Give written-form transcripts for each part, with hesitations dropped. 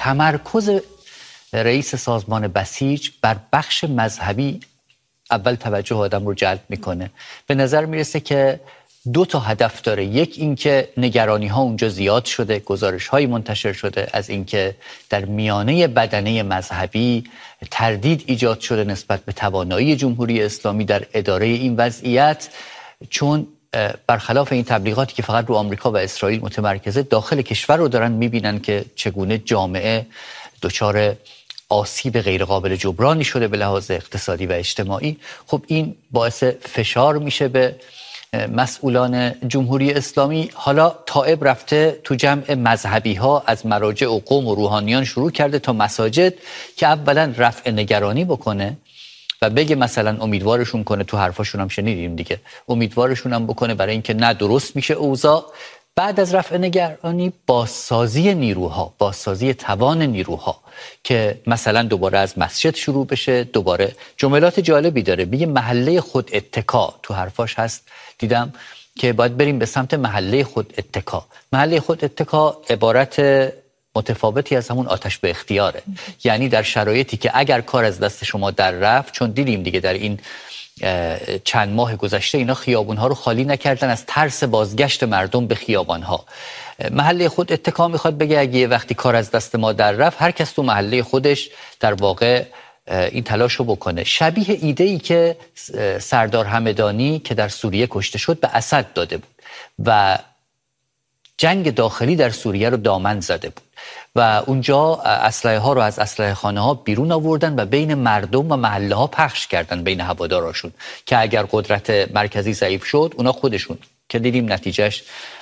تمرکز رئیس سازمان بسیج بر بخش مذهبی اول توجه آدم رو جلب میکنه. به نظر میرسه که دو تا هدف داره. یک اینکه نگرانی ها اونجا زیاد شده، گزارش هایی منتشر شده از اینکه در میانه بدنه مذهبی تردید ایجاد شده نسبت به توانایی جمهوری اسلامی در اداره این وضعیت، چون برخلاف این تبلیغاتی که فقط رو آمریکا و اسرائیل متمرکزه، داخل کشور رو دارن میبینن که چگونه جامعه دچار آسیب غیرقابل جبرانی شده به لحاظ اقتصادی و اجتماعی. خب این باعث فشار میشه به مسئولان جمهوری اسلامی. حالا طائب رفته تو جمع مذهبی ها از مراجع و قوم و روحانیان شروع کرده تا مساجد که اولا رفع نگرانی بکنه و بگه مثلا امیدوارشون کنه، تو حرفاشون هم شنیدیم دیگه، امیدوارشون هم بکنه برای اینکه نه درست میشه اوضاع. بعد از رفع نگرانی بازسازی نیروها، بازسازی توان نیروها که مثلا دوباره از مسجد شروع بشه. دوباره جملات جالبی داره، میگه محله خود اتکا، تو حرفاش هست دیدم که باید بریم به سمت محله خود اتکا. محله خود اتکا عبارت متفاوتی از همون آتش به اختیاره، یعنی در شرایطی که اگر کار از دست شما در رفت، چون دیدیم دیگه در این چند ماه گذشته اینا خیابونها رو خالی نکردن از ترس بازگشت مردم به خیابانها. محله خود اتکا میخواد بگه اگه یه وقتی کار از دست ما در رفت، هر کس تو محله خودش در واقع این تلاش رو بکنه. شبیه ایده‌ای که سردار همدانی که در سوریه کشته شد به اسد داده بود و جنگ داخلی در سوریه رو دامن زده بود و اونجا اسلحه ها رو از اسلحه خانه ها بیرون آوردن و بین مردم و محله ها پخش کردن، بین هواداراشون، که اگر قدرت مرکزی ضعیف شد اونا خودشون، که دیدیم نتیجهش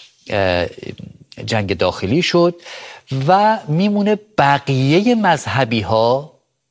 جنگ داخلی شد. و میمونه بقیه مذهبی ها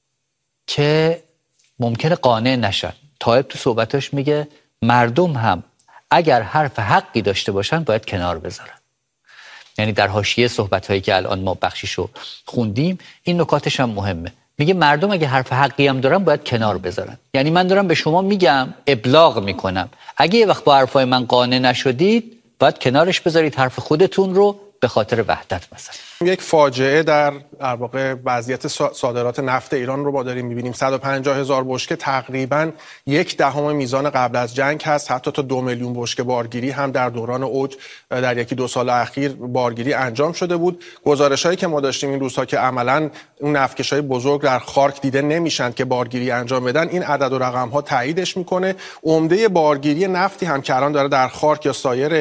که ممکنه قانع نشن. طائب تو صحبتاش میگه مردم هم اگر حرف حقی داشته باشن باید کنار بذارن. یعنی در حاشیه صحبت‌هایی که الان ما بخشیشو خوندیم این نکاتش هم مهمه. میگه مردم اگه حرف حقی هم دارن باید کنار بذارن. یعنی من دارم به شما میگم، ابلاغ میکنم، اگه یه وقت با حرفای من قانع نشدید باید کنارش بذارید حرف خودتون رو به خاطر وحدت. مثلا یک فاجعه در واقع وضعیت صادرات نفت ایران رو ما داریم می‌بینیم. 150,000 بشکه، تقریباً 1/10 میزان قبل از جنگ هست. حتی تا 2 میلیون بشکه بارگیری هم در دوران اوج در یکی دو سال اخیر بارگیری انجام شده بود. گزارش‌هایی که ما داشتیم این روزها که عملاً اون نفتکش‌های بزرگ در خارک دیده نمیشن که بارگیری انجام بدن، این عدد و رقم‌ها تاییدش میکنه. عمده بارگیری نفتی هم که الان داره در خارک یا سایر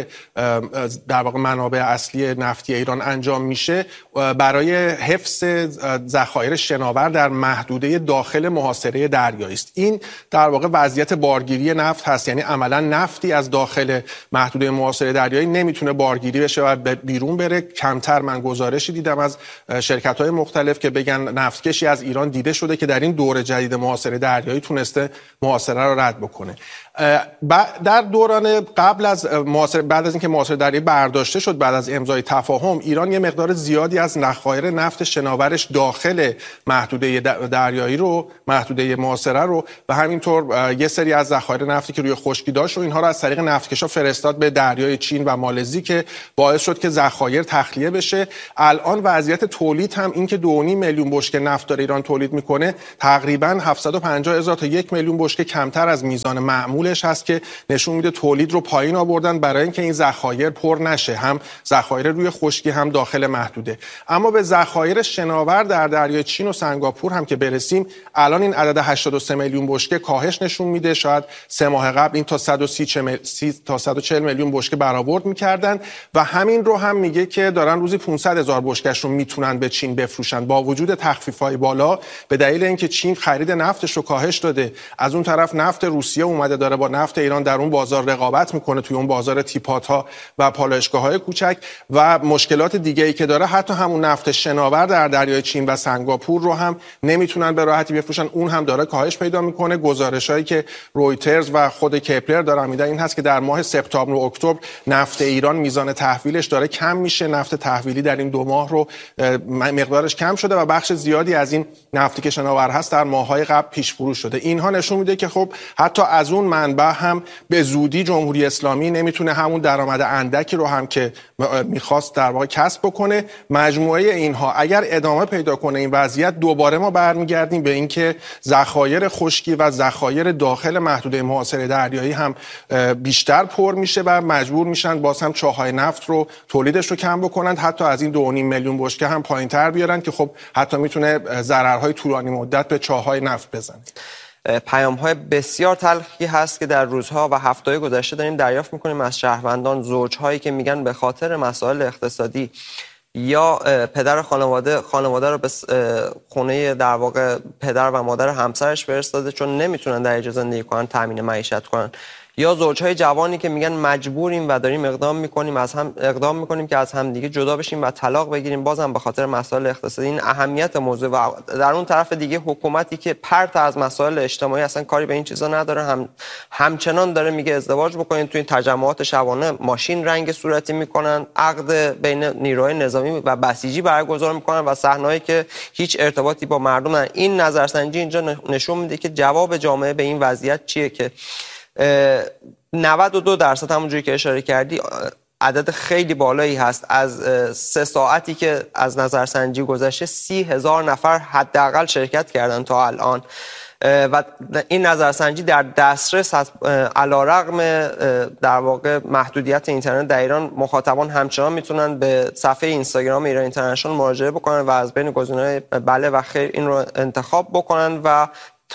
در واقع منابع اصلی نفتی ایران انجام میشه برای حفظ ذخایر شناور در محدوده داخل محاصره دریایی است. این در واقع وضعیت بارگیری نفت هست، یعنی عملا نفتی از داخل محدوده محاصره دریایی نمیتونه بارگیری بشه و بیرون بره. کمتر من گزارشی دیدم از شرکت‌های مختلف که بگن نفتکشی از ایران دیده شده که در این دور جدید محاصره دریایی تونسته محاصره رو رد بکنه. در دوران قبل از محاصره، بعد از اینکه محاصره دریایی برداشته شد، بعد از امضای تفاهم، ایران یه مقدار زیادی از ذخایر نفت شناورش داخل محدوده دریایی رو، محدوده محاصره رو، و همینطور یه سری از ذخایر نفتی که روی خشکی داشت و اینها رو از طریق نفتکشا فرستاد به دریای چین و مالزی که باعث شد که ذخایر تخلیه بشه. الان وضعیت تولید هم این که 2.5 میلیون بشکه نفت داره ایران تولید میکنه، تقریبا 750,000 تا 1 میلیون بشکه کمتر از میزان معمولش هست که نشون میده تولید رو پایین آوردن برای اینکه این ذخایر پر نشه، هم ذخایر روی خشکی هم داخل محدوده. اما به ذخایر شناور در دریای چین و سنگاپور هم که برسیم، الان این عدد 83 میلیون بشکه کاهش نشون میده. شاید 3 ماه قبل این تا 130 تا 140 میلیون بشکه برآورد میکردن و همین رو هم میگه که دارن روزی 500,000 بشکه‌اش رو میتونن به چین بفروشن با وجود تخفیف‌های بالا، به دلیل اینکه چین خرید نفتش رو کاهش داده. از اون طرف نفت روسیه اومده داره با نفت ایران در اون بازار رقابت میکنه، توی اون بازار تیپات‌ها و پالایشگاه‌های کوچک، و مشکلات دیگه‌ای که داره، حتی همون نفت شناور در دریای چین و سنگاپور رو هم نمیتونن به راحتی بفروشن، اون هم داره کاهش پیدا میکنه. گزارش‌هایی که رویترز و خود کپلر دارن میدن این هست که در ماه سپتامبر و اکتبر نفت ایران میزان تحویلش داره کم میشه. نفت تحویلی در این 2 ماه رو مقدارش کم شده و بخش زیادی از این نفتی که شناور هست در ماه‌های قبل پیش فروش شده. اینها نشون میده که خب حتی از اون منبع هم به زودی جمهوری اسلامی نمیتونه همون درآمد اندکی رو هم که میخواست در واقع کسب بکنه. مجموعه اینها اگر ادامه پیدا کنه این وضعیت، دوباره ما برمیگردیم به اینکه ذخایر خشکی و ذخایر داخل محدوده محاصره دریایی هم بیشتر پر میشه و مجبور میشن باز هم چاهای نفت رو تولیدش رو کم بکنن، حتی از این 2.5 میلیون بشکه هم پایین‌تر بیارن که خب حتی میتونه ضررهای طولانی مدت به چاهای نفت بزنه. پیام‌های بسیار تلخی هست که در روزها و هفته‌های گذشته داریم دریافت می‌کنیم از شهروندان، زوج‌هایی که میگن به خاطر مسائل اقتصادی یا پدر خانواده رو به خونه در واقع پدر و مادر همسرش فرستاده چون نمیتونن در اینجا زندگی کنن، تامین معیشت کنن، یا زوجهای جوانی که میگن مجبوریم و داریم اقدام میکنیم که از هم دیگه جدا بشیم و طلاق بگیریم، بازم به خاطر مسائل اقتصادی. این اهمیت موضوع. و در اون طرف دیگه حکومتی که پرت از مسائل اجتماعی اصلا کاری به این چیزا نداره، همچنان داره میگه ازدواج بکنین، توی این تجمعات شبانه ماشین رنگ صورتی میکنن، عقد بین نیروهای نظامی و بسیجی برگزار میکنن و صحنه‌ای که هیچ ارتباطی با مردم نداره. این نظرسنجی اینجا نشون میده که جواب جامعه به این وضعیت چیه که 92% همونجوری که اشاره کردی عدد خیلی بالایی هست. از 3 ساعتی که از نظرسنجی گذشته 30,000 نفر حداقل شرکت کردن تا الان و این نظرسنجی در دسترس هست. علیرغم در واقع محدودیت اینترنت در ایران، مخاطبان همچنان میتونن به صفحه اینستاگرام ایران اینترنشنال مراجعه بکنن و از بین گزینه‌های بله و خیر این رو انتخاب بکنن و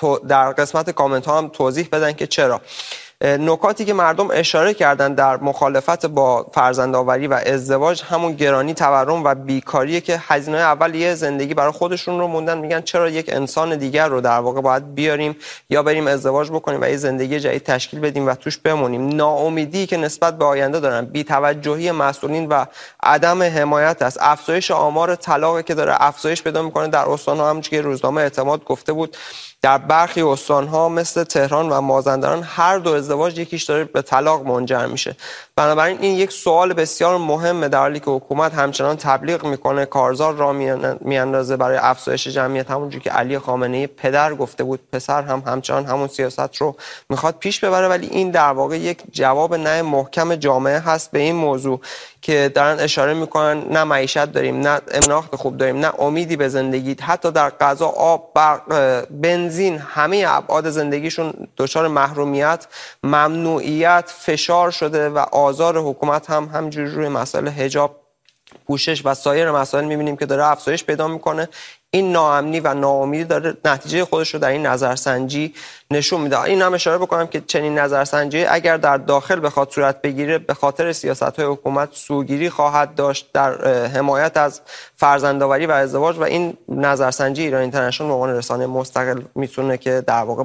در قسمت کامنت ها هم توضیح بدن که چرا. نکاتی که مردم اشاره کردن در مخالفت با فرزندآوری و ازدواج همون گرانی، تورم و بیکاریه که هزینه اول یه زندگی برای خودشون رو موندن، میگن چرا یک انسان دیگر رو در واقع باید بیاریم یا بریم ازدواج بکنیم و یه زندگی جدید تشکیل بدیم و توش بمونیم. ناامیدی که نسبت به آینده دارن، بی‌توجهی مسئولین و عدم حمایت است. افزایش آمار طلاقی که داره افزایش پیدا میکنه در استان‌ها، همونجوری که روزنامه اعتماد گفته بود در برخی استان‌ها مثل تهران و مازندران هر دو ازدواج یکیش داره به طلاق منجر میشه. بنابراین این یک سوال بسیار مهمه، در حالی که حکومت همچنان تبلیغ میکنه، کارزار را میاندازه برای افزایش جمعیت، همونجوری که علی خامنه‌ای پدر گفته بود، پسر هم همچنان همون سیاست رو میخواد پیش ببره. ولی این در واقع یک جواب نه محکم جامعه هست به این موضوع که دارن اشاره میکنن نه معیشت داریم، نه امناخت خوب داریم، نه امیدی به زندگی. حتی در غذا، آب، برق، بنزین، همه ابعاد زندگیشون دچار محرومیت، ممنوعیت، فشار شده و آزار حکومت هم همینجوری روی مسائل حجاب، پوشش و سایر مسائل میبینیم که داره افزایش پیدا میکنه. این ناامنی و ناامیدی داره نتیجه خودش رو در این نظرسنجی نشون میده. این هم اشاره بکنم که چنین نظرسنجی اگر در داخل بخواد صورت بگیره، به خاطر سیاست‌های حکومت سوگیری خواهد داشت در حمایت از فرزندآوری و ازدواج و این نظرسنجی ایران اینترنشنال به عنوان رسانه مستقل میتونه که در واقع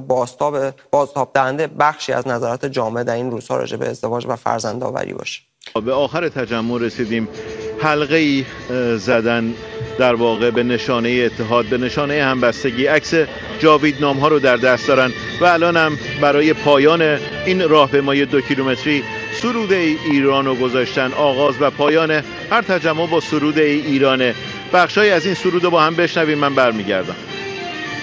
بازتاب دهنده بخشی از نظرات جامعه در این روزها راجع به ازدواج و فرزندآوری باشه. به آخر تجمع رسیدیم. حلقه‌ای زدن در واقع به نشانه اتحاد، به نشانه همبستگی. عکس جاویدنام‌ها رو در دست دارن و الان هم برای پایان این راهپیمایی 2 کیلومتری سرود ایران رو گذاشتن. آغاز و پایان هر تجمع با سرود ایرانه. بخشای از این سرود رو با هم بشنویم، من برمیگردم.